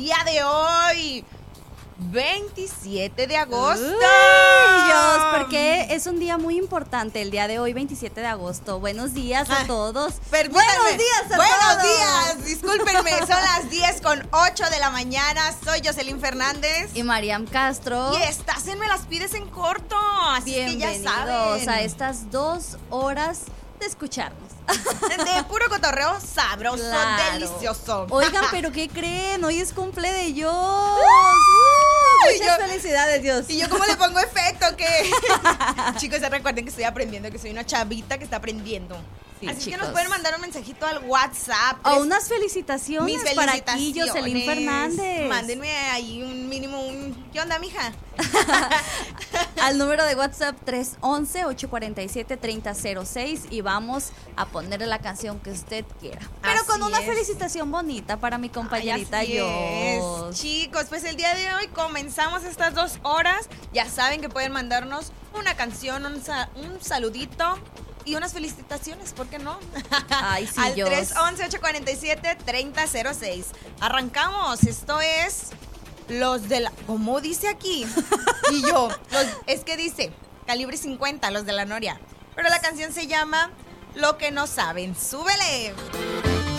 día de hoy, 27 de agosto. Uy, Dios, porque es un día muy importante el día de hoy, 27 de agosto. Buenos días a todos. Buenos días a todos. Buenos días. Discúlpenme, son las 10:08 de la mañana. Soy Jocelyn Fernández. Y Mariam Castro. Y estás en Me las pides en corto. Así que ya bienvenidos saben. a estas 2 horas de escucharnos. De puro cotorreo sabroso, Claro. delicioso. Oigan, pero ¿qué creen? Hoy es cumple de Dios. Muchas felicidades, Dios. ¿Y yo cómo le pongo efecto? ¿Qué? Chicos, ya recuerden que estoy aprendiendo, que soy una chavita que está aprendiendo. Sí, así chicos. que nos pueden mandar un mensajito al WhatsApp. O unas felicitaciones, Mis para aquí, felicitaciones. Jocelyn Fernández. Mándenme ahí un mínimo, ¿qué onda, mija? Al número de WhatsApp 311-847-3006 y vamos a ponerle la canción que usted quiera. Pero Así con una es. felicitación bonita para mi compañerita Ay, así es. Jos. Chicos, pues el día de hoy comenzamos estas 2 horas. Ya saben que pueden mandarnos una canción, un saludito y unas felicitaciones, ¿por qué no? Ay, sí, al Jos. 311-847-3006. Arrancamos, esto es los de la... ¿Cómo dice aquí? Y yo, es que dice calibre 50, los de la Noria. Pero la canción se llama Lo que no saben. ¡Súbele!